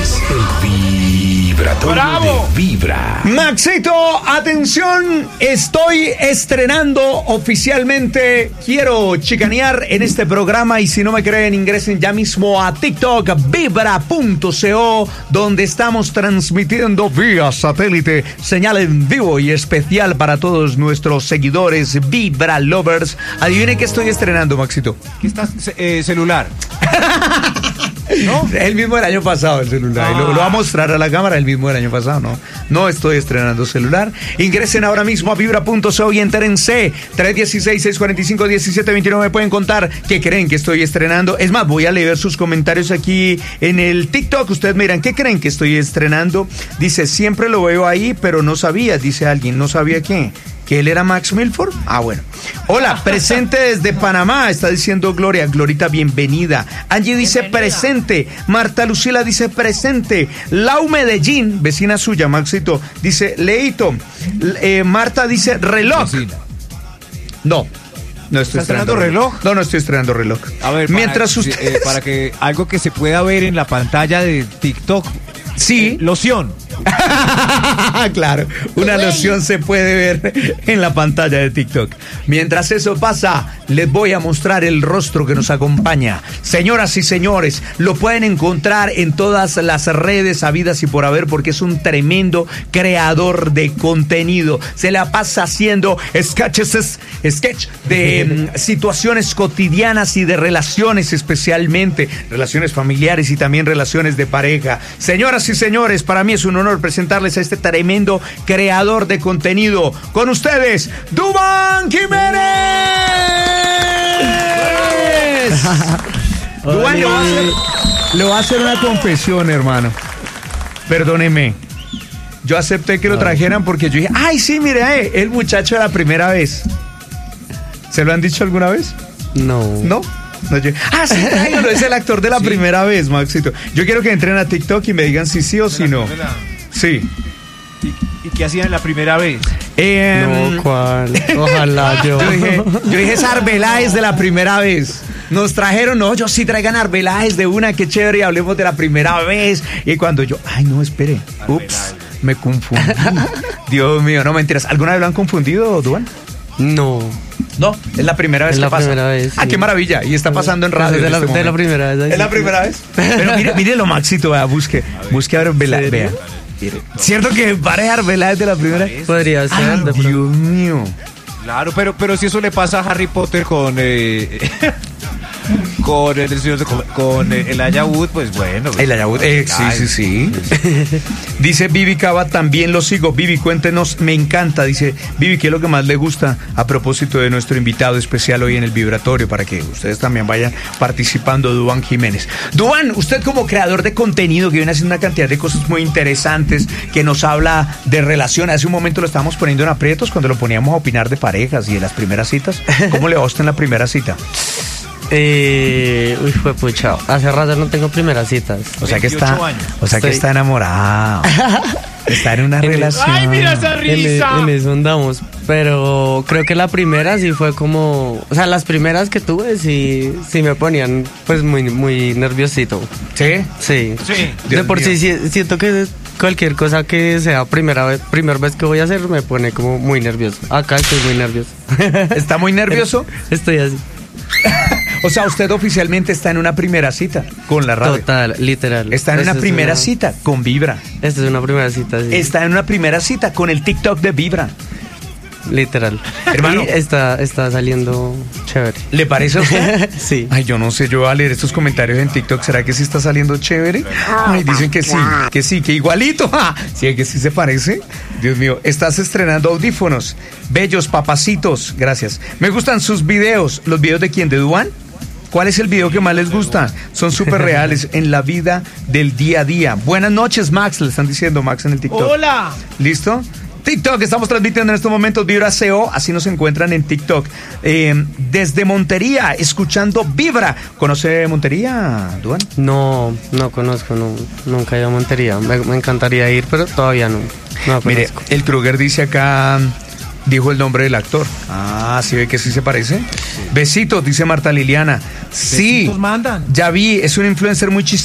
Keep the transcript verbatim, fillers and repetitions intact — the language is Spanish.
es el Vibratorio ¡Bravo! de Vibra. Maxito, atención, estoy estrenando oficialmente Quiero Chicanear en este programa, y si no me creen, ingresen ya mismo a TikTok, vibra punto co, donde estamos transmitiendo vía satélite, señal en vivo y especial para todos nuestros seguidores Vibra Lovers. Adivinen qué estoy estrenando, Maxito. ¿Qué estás? Eh, celular. ¿No? El mismo del año pasado, el celular. Ah. Lo, lo va a mostrar a la cámara, el mismo del año pasado, ¿no? No estoy estrenando celular. Ingresen ahora mismo a vibra punto co y entérense. tres uno seis, seis cuatro cinco, uno siete dos nueve. Me pueden contar qué creen que estoy estrenando. Es más, voy a leer sus comentarios aquí en el TikTok. Ustedes me dirán, ¿qué creen que estoy estrenando? Dice, siempre lo veo ahí, pero no sabía, dice alguien. ¿No sabía qué? ¿Que él era Max Milford? Ah, bueno. Hola, presente desde Panamá, está diciendo Gloria. Glorita, bienvenida. Angie dice bienvenida. Presente. Marta Lucila dice presente. Lau Medellín, vecina suya, Maxito, dice Leito. Eh, Marta dice reloj. Vecina. No. No estoy estrenando reloj. No, no estoy estrenando reloj. A ver, mientras para, usted eh, para que algo que se pueda ver en la pantalla de TikTok. Sí. Eh, loción. Claro, una loción se puede ver en la pantalla de TikTok. Mientras eso pasa, les voy a mostrar el rostro que nos acompaña. Señoras y señores, lo pueden encontrar en todas las redes habidas y por haber, porque es un tremendo creador de contenido. Se la pasa haciendo sketches, sketch de um, situaciones cotidianas y de relaciones, especialmente relaciones familiares y también relaciones de pareja. Señoras y señores, para mí es un honor presentarles a este tremendo creador de contenido. Con ustedes, Duván Jiménez. Duván, le voy a hacer, le voy a hacer una confesión, hermano. Perdóneme. Yo acepté que lo trajeran porque yo dije, ay, sí, mire, eh, el muchacho de la primera vez. ¿Se lo han dicho alguna vez? No. ¿No? No, yo, ah, sí, tráigalo, es el actor de la sí. primera vez, Maxito. Yo quiero que entren a TikTok y me digan si sí o si no. Sí. ¿Y, ¿Y qué hacían la primera vez? Eh, no, ¿cuál? Ojalá yo. Yo dije, yo dije, es Arbeláez de la primera vez. Nos trajeron, no, yo sí traigan Arbeláez de una, qué chévere, y hablemos de la primera vez. Y cuando yo, ay, no, espere. Ups, me confundí. Dios mío, no mentiras. ¿Alguna vez lo han confundido, Duan? No. No, es la primera vez es que la pasa. Primera vez, ah, sí. qué maravilla. Y está pasando en radio. Es de, en la, este de la primera vez. ¿Es la primera vez? Pero mire, mire lo Maxito, vea, busque. Busque a Arbeláez, vea. ¿Cierto que parece Arbeláez de la primera? Podría ser. Ay, Dios mío. Claro, pero, pero si eso le pasa a Harry Potter con... Eh, con el con, con el Elijah Wood, pues bueno. El Elijah Wood, eh, sí, sí, sí. Dice Vivi Cava, también lo sigo. Vivi, cuéntenos, me encanta. Dice Vivi, ¿qué es lo que más le gusta a propósito de nuestro invitado especial hoy en el Vibratorio? Para que ustedes también vayan participando, Duván Jiménez. Duván, usted como creador de contenido que viene haciendo una cantidad de cosas muy interesantes, que nos habla de relaciones. Hace un momento lo estábamos poniendo en aprietos cuando lo poníamos a opinar de parejas y de las primeras citas. ¿Cómo le va a usted en la primera cita? Eh, uy, fue pucha. Hace rato no tengo primeras citas. O sea que está, años. o sea que Estoy... está enamorado. Está en una en relación. ¡Ay, mira esa risa! En, en eso andamos. Pero creo que la primera sí fue como... O sea, las primeras que tuve sí, sí me ponían pues muy, muy nerviosito. ¿Sí? Sí. Sí. De por sí, sí siento que cualquier cosa que sea primera vez, primera vez que voy a hacer me pone como muy nervioso. Acá estoy muy nervioso. ¿Está muy nervioso? Estoy así. O sea, usted oficialmente está en una primera cita con la radio. Total, literal. Está en Esta una es primera una... cita con Vibra. Esta es una primera cita, sí. Está en una primera cita con el TikTok de Vibra. Literal. Hermano, y está, está saliendo chévere. ¿Le parece a usted? Sí. Ay, yo no sé, yo voy a leer estos comentarios en TikTok. ¿Será que sí está saliendo chévere? Ay, dicen que sí, que sí, que igualito. Sí, que sí se parece. Dios mío, estás estrenando audífonos. Bellos papacitos, gracias. Me gustan sus videos. ¿Los videos de quién? ¿De Duván? ¿Cuál es el video que más les gusta? Son súper reales en la vida del día a día. Buenas noches, Max, le están diciendo Max en el TikTok. ¡Hola! ¿Listo? TikTok, estamos transmitiendo en estos momentos Vibra C O, así nos encuentran en TikTok. Eh, desde Montería, escuchando Vibra. ¿Conoce Montería, Duván? No, no conozco, no, nunca he ido a Montería. Me, me encantaría ir, pero todavía no. no Mire, el Kruger dice acá, dijo el nombre del actor. Ah, ¿sí ve que sí se parece? Sí. Besitos, dice Marta Liliana. Sí, mandan. Ya vi, es un influencer muy chistoso.